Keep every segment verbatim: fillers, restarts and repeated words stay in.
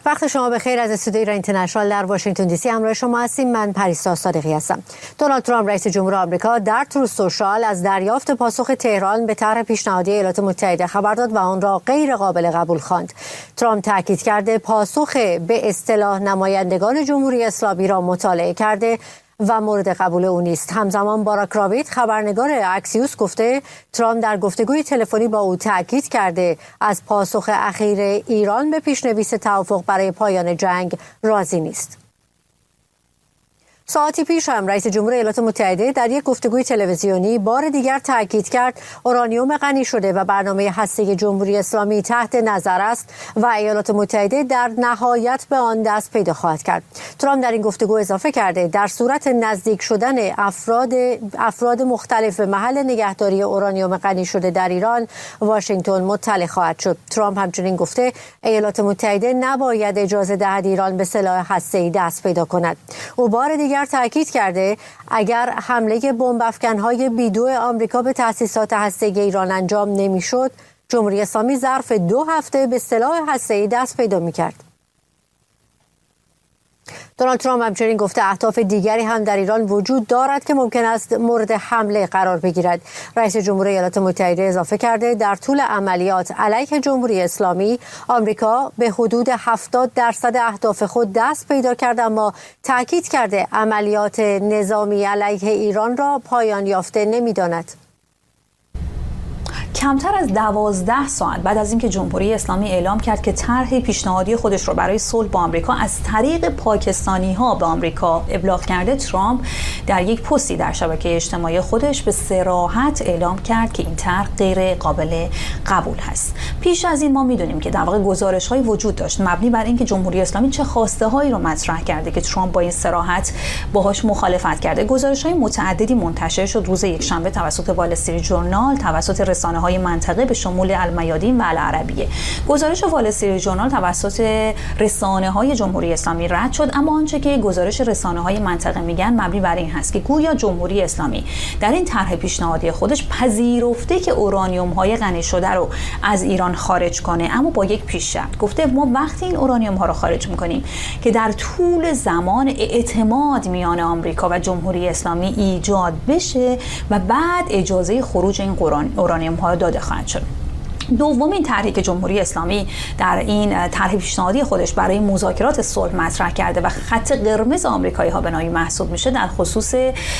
وقت شما بخیر. از استودیوی ایران اینترنشنال در واشنگتن دی سی همراه شما هستیم. من پریسا صادقی هستم. دونالد ترامپ رئیس جمهور آمریکا در تروث سوشال از دریافت پاسخ تهران به طرح پیشنهادی ایالات متحده خبر داد و آن را غیر قابل قبول خواند. ترامپ تاکید کرده پاسخ به اصطلاح نمایندگان جمهوری اسلامی را مطالعه کرده و مورد قبول او نیست. همزمان باراک راویت خبرنگار اکسیوس گفته ترامپ در گفتگوی تلفنی با او تاکید کرده از پاسخ اخیر ایران به پیشنویس توافق برای پایان جنگ راضی نیست. ساعتی پیش هم رئیس جمهور ایالات متحده در یک گفتگوی تلویزیونی بار دیگر تاکید کرد اورانیوم غنی شده و برنامه هسته جمهوری اسلامی تحت نظر است و ایالات متحده در نهایت به آن دست پیدا خواهد کرد. ترامپ در این گفتگو اضافه کرده در صورت نزدیک شدن افراد افراد مختلف به محل نگهداری اورانیوم غنی شده در ایران، واشنگتن مطلع خواهد شد. ترامپ همچنین گفته ایالات متحده نباید اجازه دهد ایران به سلاح هسته‌ای دست پیدا کند. او بار دیگر تاکید کرده اگر حمله بمب افکن‌های بیدو آمریکا به تأسیسات هسته‌ای ایران انجام نمی‌شد، جمهوری اسلامی ظرف دو هفته به سلاح هسته‌ای دست پیدا می‌کرد. دونالد ترامپ همچنین گفته اهداف دیگری هم در ایران وجود دارد که ممکن است مورد حمله قرار بگیرد. رئیس جمهور ایالات متحده اضافه کرده در طول عملیات علیه جمهوری اسلامی آمریکا به حدود هفتاد درصد اهداف خود دست پیدا کرد، اما تاکید کرده عملیات نظامی علیه ایران را پایان یافته نمی‌داند. کمتر از دوازده ساعت بعد از اینکه جمهوری اسلامی اعلام کرد که طرح پیشنهادی خودش رو برای صلح با آمریکا از طریق پاکستانی‌ها به آمریکا ابلاغ کرده، ترامپ در یک پستی در شبکه اجتماعی خودش به صراحت اعلام کرد که این طرح غیر قابل قبول هست. پیش از این ما می‌دونیم که در واقع گزارش‌های وجود داشت مبنی بر اینکه جمهوری اسلامی چه خواسته‌هایی رو مطرح کرده که ترامپ با این صراحت باهاش مخالفت کرده. گزارش‌های متعددی منتشر شد روز یکشنبه توسط وال استریت ژورنال، توسط رسانه های منطقه به شمول المیادین و العربیه. گزارش وال استریت ژورنال توسط رسانه های جمهوری اسلامی رد شد، اما آنچه که گزارش رسانه های منطقه میگن مبنی بر این هست که گویا جمهوری اسلامی در این طرح پیشنهادی خودش پذیرفته که اورانیوم های غنی شده رو از ایران خارج کنه، اما با یک پیش شرط. گفته ما وقتی این اورانیوم ها رو خارج میکنیم که در طول زمان اعتماد میان آمریکا و جمهوری اسلامی ایجاد بشه و بعد اجازه خروج این اورانیوم ها داده خواهد شد. دومین طرحی که جمهوری اسلامی در این طرح پیشنهادی خودش برای مذاکرات صلح مطرح کرده و خط قرمز آمریکایی ها بنایی محسوب میشه در خصوص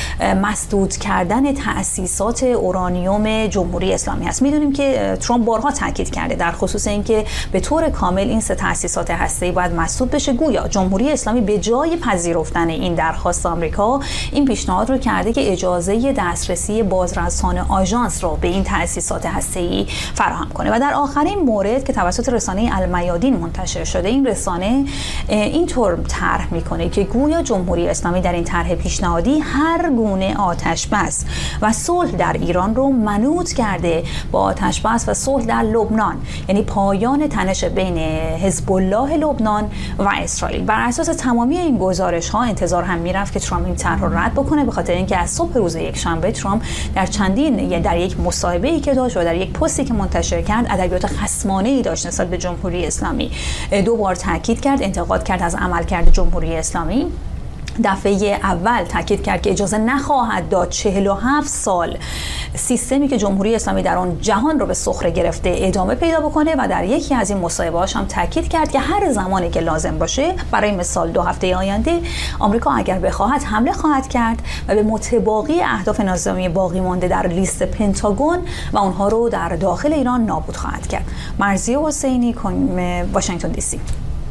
مسدود کردن تأسیسات اورانیوم جمهوری اسلامی هست. میدونیم که ترامپ بارها تاکید کرده در خصوص اینکه به طور کامل این سه تأسیسات هسته‌ای باید مسدود بشه. گویا جمهوری اسلامی به جای پذیرفتن این درخواست آمریکا این پیشنهاد رو کرده که اجازه دسترسی بازرسان آژانس رو به این تأسیسات هسته‌ای فراهم کنه. و در آخرین مورد که توسط رسانه المیادین منتشر شده، این رسانه اینطور طرح میکنه که گویا جمهوری اسلامی در این طرح پیشنهادی هر گونه آتش بس و صلح در ایران رو منوط کرده با آتش بس و صلح در لبنان، یعنی پایان تنش بین حزب الله لبنان و اسرائیل. بر اساس تمامی این گزارش ها انتظار هم میرفت که ترامپ این طرح رو رد بکنه، به خاطر اینکه از صبح روز یکشنبه ترامپ در چندین در یک مصاحبه‌ای که داشت و در یک پستی که منتشر کرد ادبیات خصمانه‌ای داشت نسبت به جمهوری اسلامی. دو بار تاکید کرد، انتقاد کرد از عملکرد جمهوری اسلامی. دفعه اول تاکید کرد که اجازه نخواهد داد چهل و هفت سال سیستمی که جمهوری اسلامی در آن جهان رو به سخره گرفته ادامه پیدا بکنه و در یکی از این مصاحبه‌هاش هم تاکید کرد که هر زمانی که لازم باشه، برای مثال دو هفته آینده، آمریکا اگر بخواهد حمله خواهد کرد و به متباقی اهداف نظامی باقی مانده در لیست پنتاگون و اونها رو در داخل ایران نابود خواهد کرد. مرضیه حسینی، واشنگتن دی سی.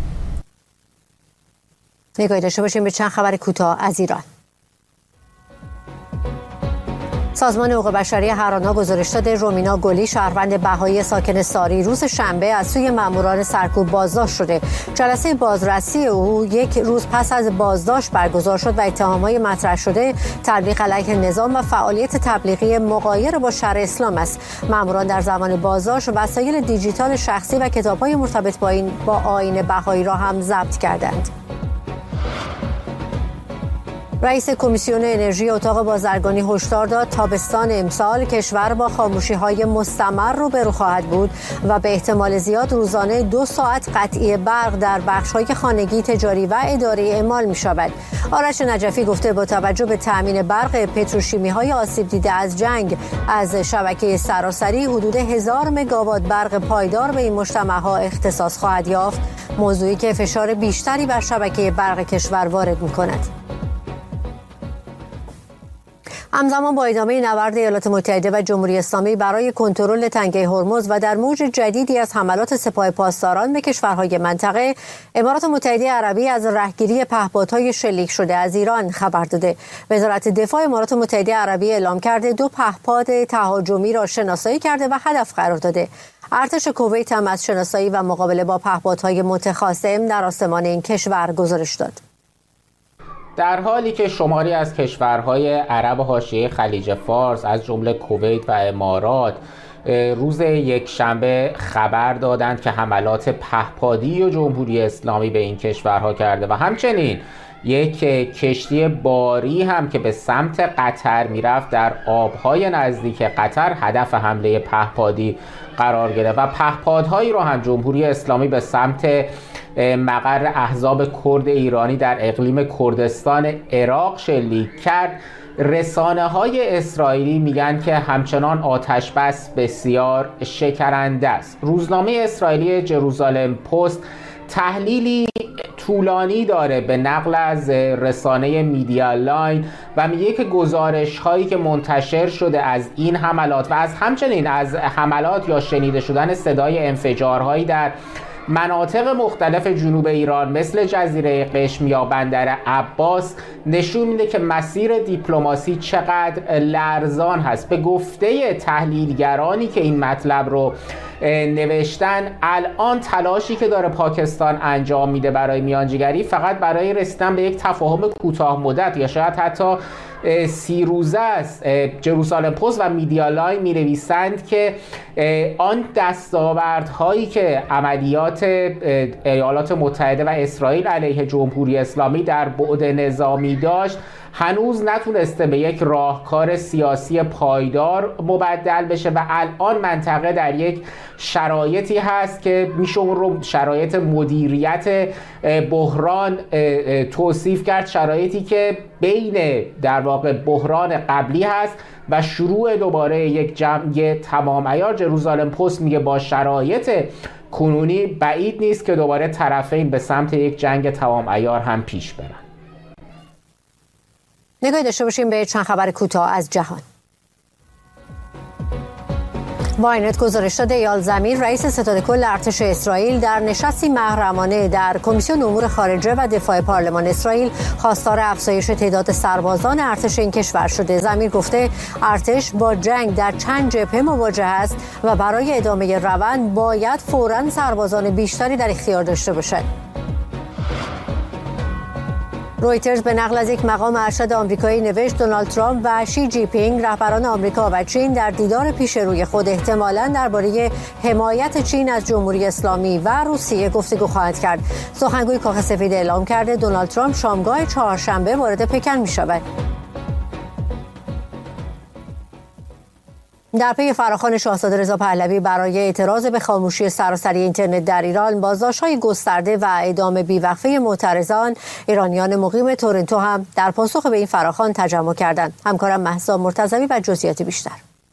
نگاهی داشته باشیم به چند خبر کوتاه از ایران. سازمان حقوق بشری هرانا گزارش داده رومینا گلی، شهروند بهایی ساکن ساری، روز شنبه از سوی ماموران سرکوب بازداشت شده. جلسه بازرسی او یک روز پس از بازداشت برگزار شد و اتهامات مطرح شده تبلیغ علیه نظام و فعالیت تبلیغی مغایر با شرع اسلام است. ماموران در زمان بازداشت وسایل دیجیتال شخصی و کتاب‌های مرتبط با این با آیین بهایی را هم ضبط کردند. رئیس کمیسیون انرژی اتاق بازرگانی هشدار داد تابستان امسال کشور با خاموشی‌های مستمر روبرو خواهد بود و به احتمال زیاد روزانه دو ساعت قطعی برق در بخش‌های خانگی، تجاری و اداری اعمال می‌شود. آرش نجفی گفته با توجه به تأمین برق پتروشیمی‌های آسیب دیده از جنگ از شبکه سراسری حدود هزار مگاوات برق پایدار به این مجتمع‌ها اختصاص خواهد یافت، موضوعی که فشار بیشتری بر شبکه برق کشور وارد می‌کند. همزمان با ادامه نبرد ایالات متحده و جمهوری اسلامی برای کنترل تنگه هرمز و در موج جدیدی از حملات سپاه پاسداران به کشورهای منطقه، امارات متحده عربی از رهگیری پهپادهای شلیک شده از ایران خبر داده. وزارت دفاع امارات متحده عربی اعلام کرده دو پهپاد تهاجمی را شناسایی کرده و هدف قرار داده. ارتش کویت هم از شناسایی و مقابله با پهپادهای متخاصم در آسمان این کشور گزارش داد. در حالی که شماری از کشورهای عرب حاشیه خلیج فارس از جمله کویت و امارات روز یکشنبه خبر دادند که حملات پهپادی و جمهوری اسلامی به این کشورها کرده و همچنین یک کشتی باری هم که به سمت قطر میرفت در آبهای نزدیک قطر هدف حمله پهپادی قرار گرفت و پهپادهایی رو هم جمهوری اسلامی به سمت مقر احزاب کرد ایرانی در اقلیم کردستان عراق شلیک کرد. رسانه های اسرائیلی میگن که همچنان آتش بس بسیار شکننده است. روزنامه اسرائیلی جروزالم پست تحلیلی طولانی داره به نقل از رسانه میدیا لاین و میگه که گزارش هایی که منتشر شده از این حملات و از همچنین از حملات یا شنیده شدن صدای انفجارهایی در مناطق مختلف جنوب ایران مثل جزیره قشم یا بندر عباس نشون میده که مسیر دیپلماسی چقدر لرزان هست. به گفته تحلیلگرانی که این مطلب رو نوشتن، الان تلاشی که داره پاکستان انجام میده برای میانجیگری فقط برای رسیدن به یک تفاهم کوتاه مدت یا شاید حتی سی روزه است. جروزالم پست و میدیا لاین می نویسند که آن دستاوردهایی که عملیات ایالات متحده و اسرائیل علیه جمهوری اسلامی در بعد نظامی داشت هنوز نتونسته به یک راهکار سیاسی پایدار مبدل بشه و الان منطقه در یک شرایطی هست که میشه اون رو شرایط مدیریت بحران توصیف کرد، شرایطی که بین در واقع بحران قبلی هست و شروع دوباره یک جنگ تمام عیار. جروزالم پست میگه با شرایط کنونی بعید نیست که دوباره طرفین به سمت یک جنگ تمام عیار هم پیش برن. نگاهی داشته باشیم به چند خبر کوتاه از جهان. واینت گزارش داده ایال زمیر رئیس ستاد کل ارتش اسرائیل در نشستی محرمانه در کمیسیون امور خارجه و دفاع پارلمان اسرائیل خواستار افزایش تعداد سربازان ارتش این کشور شده. زمیر گفته ارتش با جنگ در چند جبهه مواجه است و برای ادامه روند باید فوراً سربازان بیشتری در اختیار داشته باشد. رویترز به نقل از یک مقام ارشد آمریکایی نوشت دونالد ترامپ و شی جی پینگ رهبران آمریکا و چین در دیدار پیش روی خود احتمالاً درباره حمایت چین از جمهوری اسلامی و روسیه گفتگو خواهند کرد. سخنگوی کاخ سفید اعلام کرده دونالد ترامپ شامگاه چهارشنبه وارد پکن می‌شود. در پی فراخوان شاهزاده رضا پهلوی برای اعتراض به خاموشی سراسری اینترنت در ایران، بازداشت‌های گسترده و اعدام بیوقفه معترضان، ایرانیان مقیم تورنتو هم در پاسخ به این فراخوان تجمع کردند. همکارم مهسا مرتضوی و جزئیات بیشتر.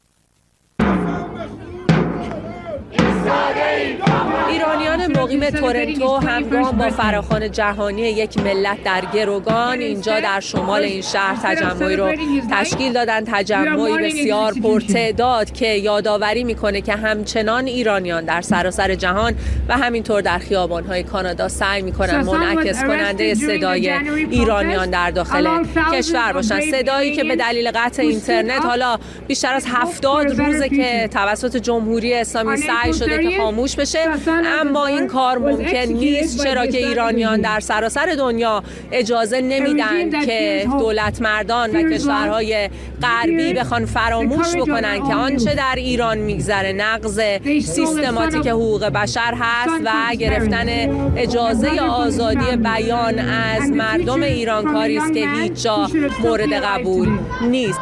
ایرانیان مقیم تورنتو همگام با فراخوان جهانی یک ملت در گروگان اینجا در شمال این شهر تجمعی رو تشکیل دادن. تجمعی بسیار پرتعداد که یادآوری میکنه که همچنان ایرانیان در سراسر جهان و همینطور در خیابان‌های کانادا سعی میکنن منعکس کننده صدای ایرانیان در داخل کشور باشن. صدایی که به دلیل قطع اینترنت حالا بیشتر از هفتاد روزه که توسط جمهوری اسلامی سعی شده که خاموش بشه، اما این کار ممکن نیست، چرا که ایرانیان در سراسر دنیا اجازه نمیدن که دولت مردان و کشورهای غربی بخوان فراموش بکنن که آنچه در ایران میگذره نقض سیستماتیک حقوق بشر هست و گرفتن اجازه آزادی بیان از مردم ایران کاری است که هیچ جا مورد قبول نیست.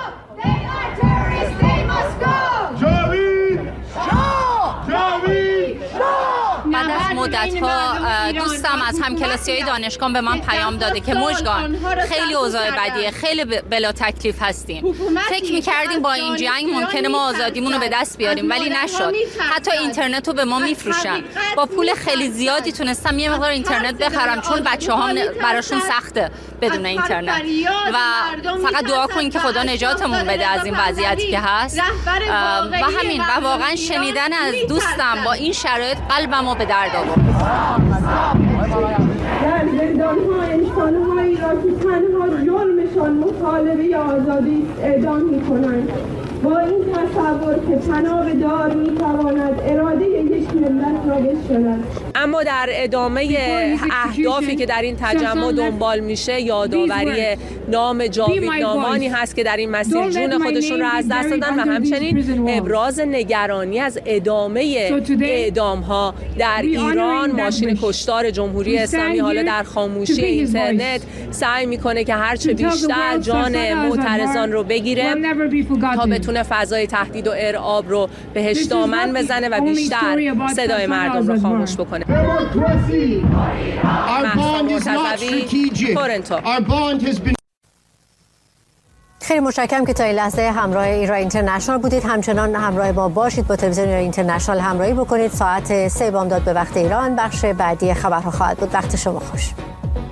بعد از مدت‌ها دوستم از همکلاسی‌های دانشگاه به من پیام داده که مژگان خیلی اوضاع بدیه، خیلی بلا تکلیف هستیم. فکر می‌کردیم با این جنگ ممکنه ما آزادیمون رو به دست بیاریم ولی نشد. حتی اینترنت رو به ما میفروشن. با پول خیلی زیادی تونستم یه مقدار اینترنت بخرم چون بچه‌ها براشون سخته بدون اینترنت. و فقط دعا کنین که خدا نجاتمون بده از این وضعیتی که هست. و همین و واقعا شنیدن از دوستم با این شرایط قلبمو به درد آورد. در زندان‌ها انسان‌هایی را که تنها جرمشان مطالبه آزادی اعدام می‌کنند. با این تصور که پناه به دار می‌تواند اراده یک ملت را بشکند. اما در ادامه اهدافی که در این تجمع دنبال میشه یادآوری نام جاویدنامانی هست که در این مسیر جون خودشون را از دست دادن و همچنین ابراز نگرانی از ادامه اعدام‌ها در ایران. ماشین کشتار جمهوری اسلامی حالا در خاموشی اینترنت سعی میکنه که هرچه بیشتر جان معترضان رو بگیره تا بتونه فضای تهدید و ارعاب رو بهش دامن بزنه و بیشتر صدای مردم رو خاموش بکنه. تورنتو. خیلی متشکرم که تا این لحظه همراه ایران اینترنشنال بودید. همچنان همراه ما باشید، با تلویزیون ایران اینترنشنال همراهی بکنید. ساعت سه بامداد به وقت ایران بخش بعدی خبرها خواهد بود. وقت شما خوش.